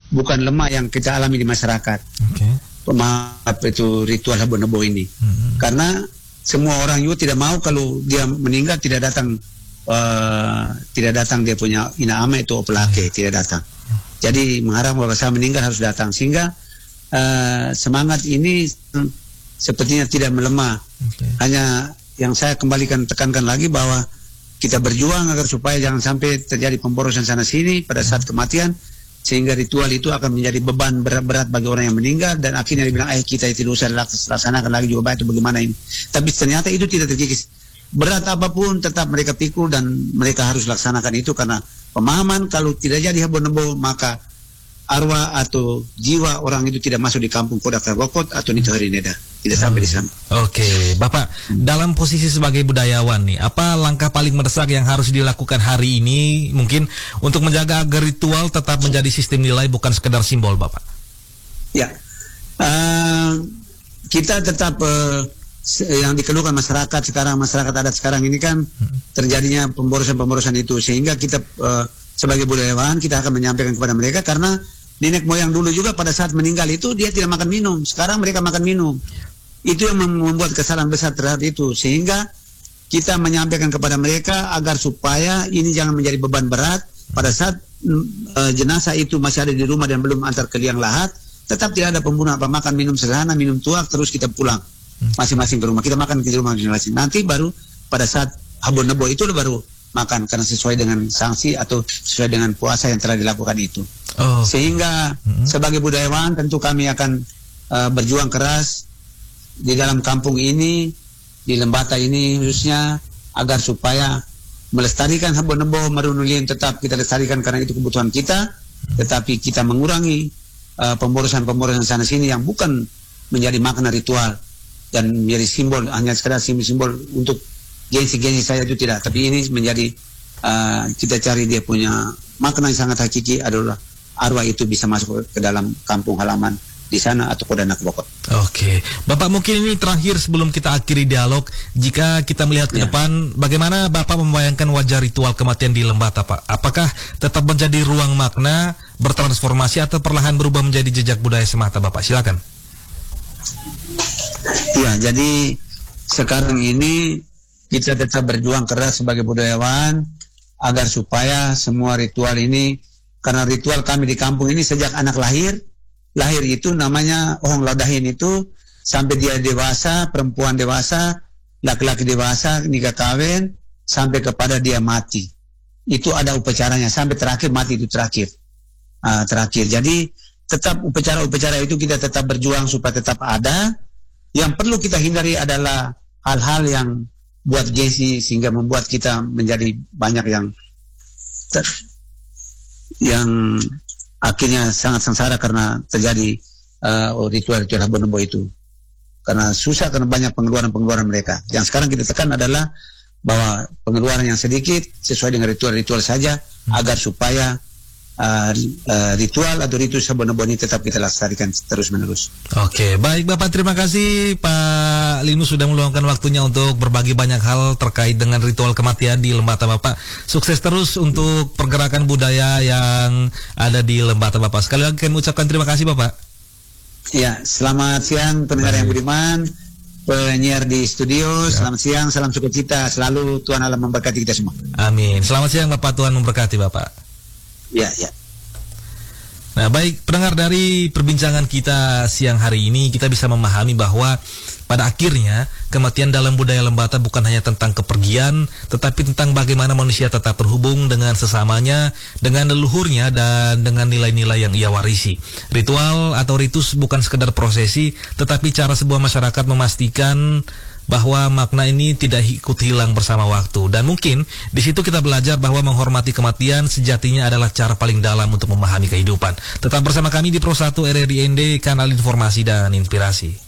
bukan lemah yang kita alami di masyarakat. Maaf, itu ritual Habon Nebo ini. Karena semua orang juga tidak mau kalau dia meninggal tidak datang dia punya ina ama itu opelake tidak datang. Jadi mengharap bahwa saya meninggal harus datang, sehingga semangat ini sepertinya tidak melemah. Hanya yang saya tekankan lagi bahwa kita berjuang agar supaya jangan sampai terjadi pemborosan sana sini pada saat kematian, sehingga ritual itu akan menjadi beban berat bagi orang yang meninggal, dan akhirnya dibilang kita itu usah laksanakan lagi juga itu bagaimana ini. Tapi ternyata itu tidak terkikis. Berat apapun tetap mereka pikul dan mereka harus laksanakan itu, karena pemahaman kalau tidak jadi Habon Nebo maka arwah atau jiwa orang itu tidak masuk di kampung Kodak Rokot atau Nitohari Neda, tidak sampai di sana. Oke, Bapak, dalam posisi sebagai budayawan nih, apa langkah paling mendesak yang harus dilakukan hari ini mungkin untuk menjaga agar ritual tetap menjadi sistem nilai bukan sekedar simbol, Bapak? Ya, kita tetap yang dikeluhkan masyarakat adat sekarang ini kan terjadinya pemborosan itu, sehingga kita sebagai budayawan kita akan menyampaikan kepada mereka, karena nenek moyang dulu juga pada saat meninggal itu dia tidak makan minum, sekarang mereka makan minum. Itu yang membuat kesalahan besar terhadap itu, sehingga kita menyampaikan kepada mereka agar supaya ini jangan menjadi beban berat pada saat jenazah itu masih ada di rumah dan belum antar ke liang lahat. Tetap tidak ada pembunuhan, makan minum sederhana, minum tuak, terus kita pulang masing-masing ke rumah, kita makan di rumah masing-masing. Nanti baru pada saat Habon Nebo itu baru makan, karena sesuai dengan sanksi atau sesuai dengan puasa yang telah dilakukan itu. Sehingga sebagai budayawan tentu kami akan berjuang keras di dalam kampung ini, di Lembata ini khususnya, agar supaya melestarikan Habon Nebo Marunulin tetap kita lestarikan, karena itu kebutuhan kita, tetapi kita mengurangi pemborosan sana sini yang bukan menjadi makna ritual dan menjadi simbol, hanya sekedar simbol untuk gengsi saya itu tidak, tapi ini menjadi kita cari dia punya makna yang sangat hakiki, adalah arwah itu bisa masuk ke dalam kampung halaman di sana atau Kodanak Bokot. Oke, Bapak, mungkin ini terakhir sebelum kita akhiri dialog, jika kita melihat ke depan, bagaimana Bapak membayangkan wajah ritual kematian di Lembata, Pak? Apakah tetap menjadi ruang makna, bertransformasi, atau perlahan berubah menjadi jejak budaya semata, Bapak? Silakan. Ya, jadi sekarang ini kita tetap berjuang keras sebagai budayawan agar supaya semua ritual ini, karena ritual kami di kampung ini sejak anak lahir itu namanya Ohong Laudahin itu sampai dia dewasa, perempuan dewasa, laki-laki dewasa, nikah kawin, sampai kepada dia mati. Itu ada upacaranya, sampai terakhir mati itu terakhir. Jadi tetap upacara-upacara itu kita tetap berjuang supaya tetap ada. Yang perlu kita hindari adalah hal-hal yang buat gengsi sehingga membuat kita menjadi banyak yang akhirnya sangat sengsara karena terjadi ritual-ritual Habon Nebo itu. Karena susah, karena banyak pengeluaran mereka. Yang sekarang kita tekan adalah bahwa pengeluaran yang sedikit sesuai dengan ritual-ritual saja, agar supaya ritual atau ritus Habon Nebo ini tetap kita lestarikan terus-menerus. Oke, baik Bapak, terima kasih Pak Linus sudah meluangkan waktunya untuk berbagi banyak hal terkait dengan ritual kematian di Lembata, Bapak. Sukses terus untuk pergerakan budaya yang ada di Lembata, Bapak. Sekali lagi kami ucapkan terima kasih, Bapak. Ya, selamat siang pendengar yang budiman, penyiar di studio, selamat siang, salam sukacita selalu, Tuhan Allah memberkati kita semua. Amin. Selamat siang Bapak, Tuhan memberkati Bapak. Ya. Nah, baik pendengar, dari perbincangan kita siang hari ini kita bisa memahami bahwa pada akhirnya kematian dalam budaya Lembata bukan hanya tentang kepergian, tetapi tentang bagaimana manusia tetap terhubung dengan sesamanya, dengan leluhurnya, dan dengan nilai-nilai yang ia warisi. Ritual atau ritus bukan sekedar prosesi, tetapi cara sebuah masyarakat memastikan bahwa makna ini tidak ikut hilang bersama waktu. Dan mungkin di situ kita belajar bahwa menghormati kematian sejatinya adalah cara paling dalam untuk memahami kehidupan. Tetap bersama kami di Pro 1 RRI ND, kanal informasi dan inspirasi.